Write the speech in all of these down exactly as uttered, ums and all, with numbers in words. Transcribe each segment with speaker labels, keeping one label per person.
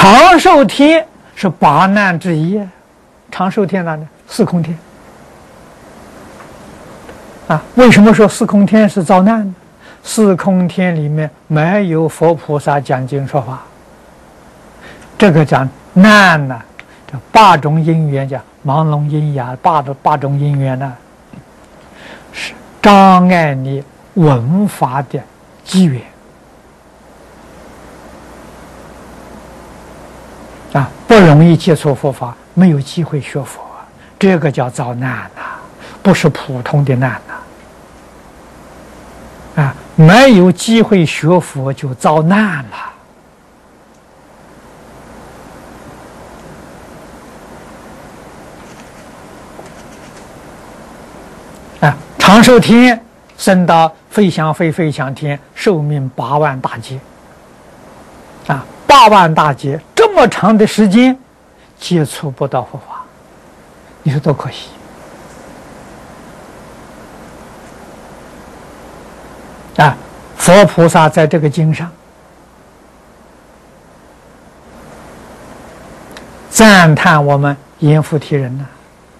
Speaker 1: 长寿天是八难之一，长寿天哪里？四空天。啊，为什么说四空天是遭难呢？四空天里面没有佛菩萨讲经说法，这个讲难呢，这八种因缘叫盲聋喑哑，八的八种因缘呢，是障碍你闻法的机缘。啊，不容易接触佛法，没有机会学佛，这个叫遭难呐、啊，不是普通的难呐、啊。啊，没有机会学佛就遭难了。啊，长寿天升到飞翔飞飞翔天，寿命八万大劫。啊，八万大劫。这么长的时间接触不到佛法，你说多可惜啊！佛菩萨在这个经上赞叹我们阎浮提人呢、啊。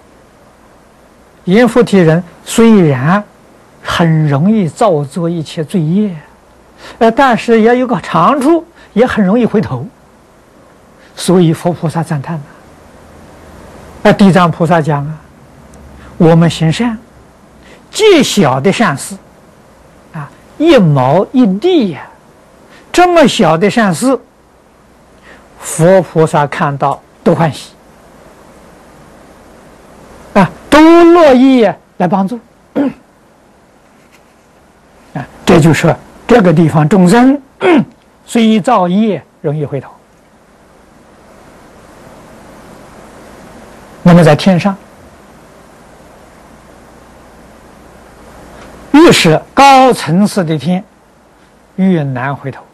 Speaker 1: 阎浮提人虽然很容易造作一切罪业，呃，但是也有个长处，也很容易回头。所以佛菩萨赞叹了。那地藏菩萨讲啊，我们行善，极小的善事，啊，一毛一滴呀、啊，这么小的善事，佛菩萨看到都欢喜，啊，都乐意来帮助。啊，这就是这个地方众生虽造业，容易回头。那么在天上，越是高层次的天，越难回头。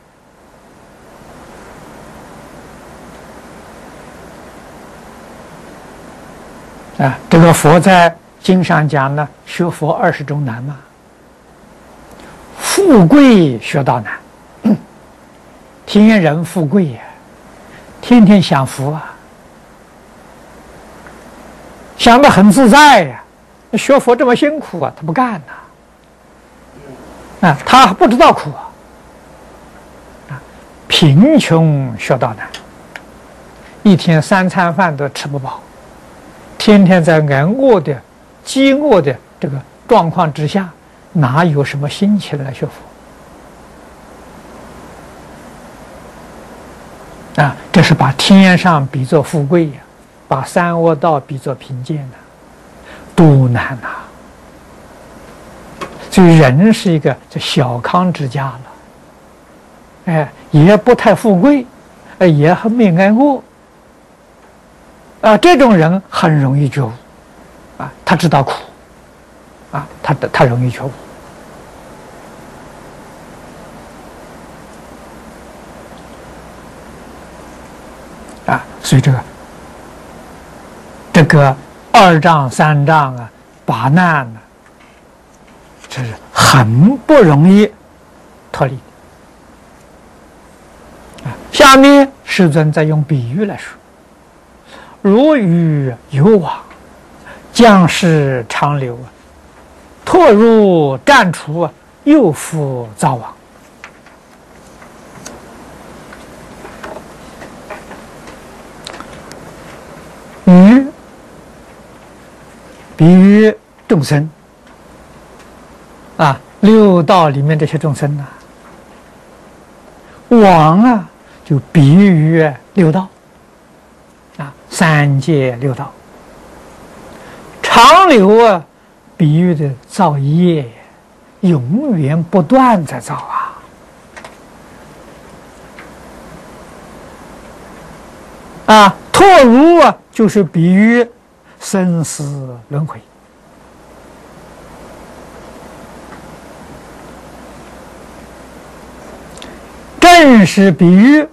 Speaker 1: 啊，这个佛在经上讲呢，学佛二十种难嘛。富贵学道难，天人富贵呀，天天享福啊。想得很自在呀、啊，学佛这么辛苦啊，他不干呐、啊，啊，他不知道苦啊，啊，贫穷学道难，一天三餐饭都吃不饱，天天在挨饿的、饥饿的这个状况之下，哪有什么心情来学佛？啊，这是把天上比作富贵呀、啊。把三恶道比作贫贱呢，多难呐、啊！所以人是一个这小康之家了，哎，也不太富贵，哎，也很没挨饿，啊，这种人很容易觉悟，啊，他知道苦，啊，他他容易觉悟，啊，所以这个。这个二障三障啊，八难呢、啊，这是很不容易脱离的。啊，下面世尊再用比喻来说：如鱼游网，将士长流啊，拓入战处啊，又复造网。鱼。比喻众生啊，六道里面这些众生呐、啊，网啊，就比喻六道啊，三界六道。长流啊，比喻的造业，永远不断在造啊。啊，拓入啊，就是比喻生死轮回。正是比喻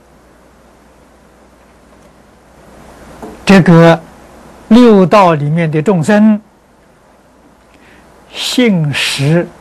Speaker 1: 这个六道里面的众生，信实